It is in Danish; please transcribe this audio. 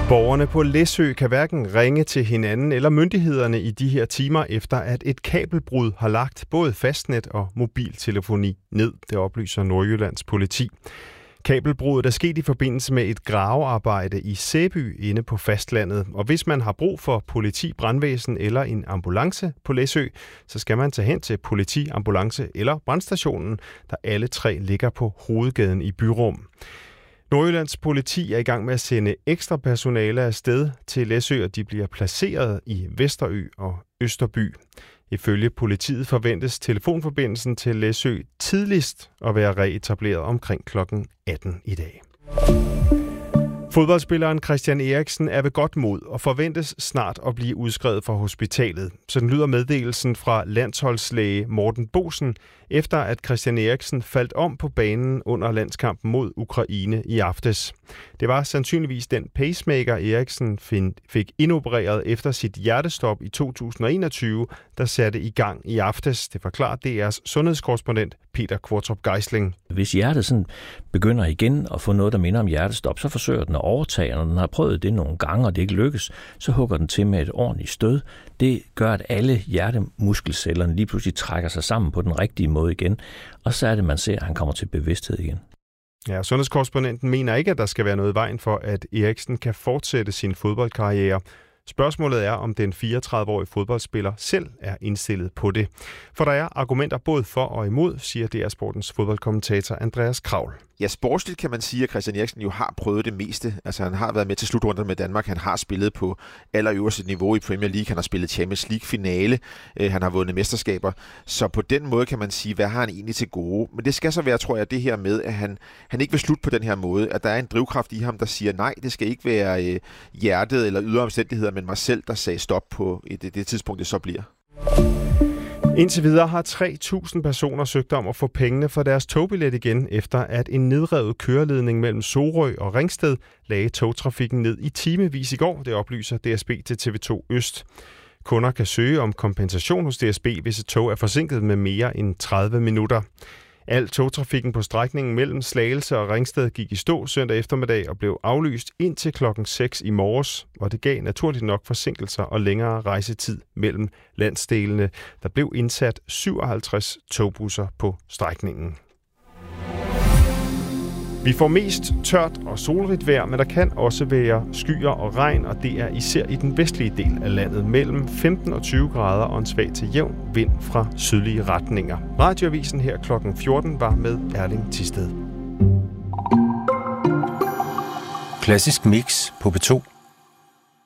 Borgerne på Læsø kan hverken ringe til hinanden eller myndighederne i de her timer, efter at et kabelbrud har lagt både fastnet og mobiltelefoni ned, det oplyser Nordjyllands politi. Kabelbruddet er sket i forbindelse med et gravearbejde i Sæby inde på fastlandet. Og hvis man har brug for politi, brandvæsen eller en ambulance på Læsø, så skal man tage hen til politi, ambulance eller brandstationen, der alle tre ligger på hovedgaden i Byrum. Nordjyllands politi er i gang med at sende ekstra personale afsted til Læsø, og de bliver placeret i Vesterø og Østerby. Ifølge politiet forventes telefonforbindelsen til Læsø tidligst at være reetableret omkring kl. 18 i dag. Fodboldspilleren Christian Eriksen er ved godt mod og forventes snart at blive udskrevet fra hospitalet. Sådan lyder meddelelsen fra landsholdslæge Morten Bosen, efter at Christian Eriksen faldt om på banen under landskampen mod Ukraine i aftes. Det var sandsynligvis den pacemaker, Eriksen fik indopereret efter sit hjertestop i 2021, der satte i gang i aftes. Det forklarer DR's sundhedskorrespondent Peter Kvartrup Geisling. Hvis hjertet sådan begynder igen at få noget, der minder om hjertestop, så forsøger den at overtage, og når den har prøvet det nogle gange, og det ikke lykkes, så hugger den til med et ordentligt stød. Det gør, at alle hjertemuskelcellerne lige pludselig trækker sig sammen på den rigtige måde igen, og så er det, man ser, at han kommer til bevidsthed igen. Ja, sundhedskorrespondenten mener ikke, at der skal være noget i vejen for, at Eriksen kan fortsætte sin fodboldkarriere. Spørgsmålet er, om den 34-årige fodboldspiller selv er indstillet på det. For der er argumenter både for og imod, siger DR Sportens fodboldkommentator Andreas Kravl. Ja, sportsligt kan man sige, at Christian Eriksen jo har prøvet det meste. Altså han har været med til slutrunden med Danmark, han har spillet på allerøverste niveau i Premier League, han har spillet Champions League-finale, han har vundet mesterskaber. Så på den måde kan man sige, hvad har han egentlig til gode? Men det skal så være, tror jeg, det her med, at han ikke vil slutte på den her måde. At der er en drivkraft i ham, der siger, nej, det skal ikke være hjertet eller ydre omstændigheder, men mig selv, der sagde stop på det tidspunkt, det så bliver. Indtil videre har 3.000 personer søgt om at få pengene for deres togbillet igen, efter at en nedrevet køreledning mellem Sorø og Ringsted lagde togtrafikken ned i timevis i går, det oplyser DSB til TV2 Øst. Kunder kan søge om kompensation hos DSB, hvis et tog er forsinket med mere end 30 minutter. Al togtrafikken på strækningen mellem Slagelse og Ringsted gik i stå søndag eftermiddag og blev aflyst indtil klokken 6 i morges, og det gav naturligt nok forsinkelser og længere rejsetid mellem landsdelene. Der blev indsat 57 togbusser på strækningen. Vi får mest tørt og solrigt vejr, men der kan også være skyer og regn, og det er især i den vestlige del af landet mellem 15 og 20 grader og en svag til jævn vind fra sydlige retninger. Radioavisen her kl. 14 var med Erling Thisted. Klassisk mix på P2.